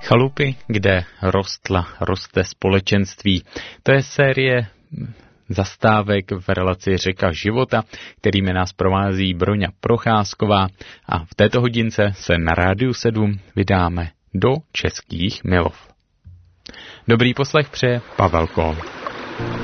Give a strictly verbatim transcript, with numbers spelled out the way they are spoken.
Chalupy, kde rostla, roste společenství. To je série zastávek v relaci Řeka života, kterými nás provází Broňa Procházková, a v této hodince se na Rádiu sedm vydáme do Českých Milov. Dobrý poslech přeje Pavel Kohl.